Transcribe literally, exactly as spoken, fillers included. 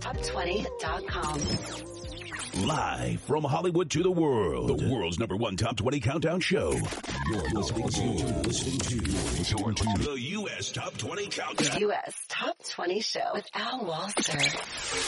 top twenty dot com. Live from Hollywood to the world, the world's number one top twenty countdown show. You're listening to, you're listening to, you're listening to the U S Top twenty Countdown. The U S Top twenty Show with Al Walser.